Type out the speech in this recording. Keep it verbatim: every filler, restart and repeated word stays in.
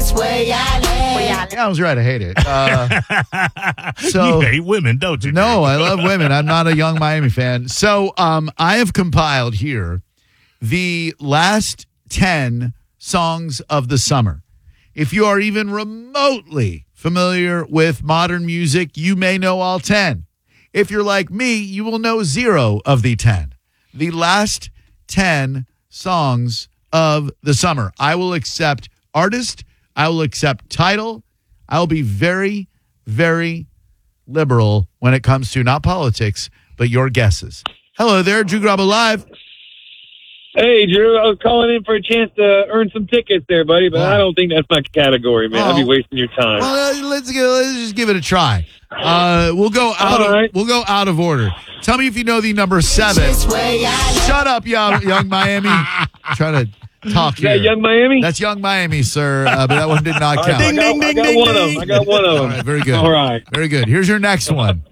Yeah, I was right. I hate it. Uh, so you hate women, don't you? No, I love women. I'm not a Young Miami fan. So um, I have compiled here the last ten songs of the summer. If you are even remotely familiar with modern music, you may know all ten. If you're like me, you will know zero of the ten. The last ten songs of the summer. I will accept artist. I will accept title. I will be very, very liberal when it comes to not politics, but your guesses. Hello there, Drew Garabo Live. Hey, Drew, I was calling in for a chance to earn some tickets there, buddy, but wow. I don't think that's my category, man. Oh. I'd be wasting your time. Well, let's, get, let's just give it a try. Uh, we'll go out. Of, right. We'll go out of order. Tell me if you know the number seven. Shut up, young, young Miami. I'm trying to talk here. Is that Young Miami? That's Young Miami, sir. Uh, but that one did not count. Right, ding, ding, ding, I got, ding, I got ding, one of them. I got one of them. All right, very good. All right. Very good. Here's your next one.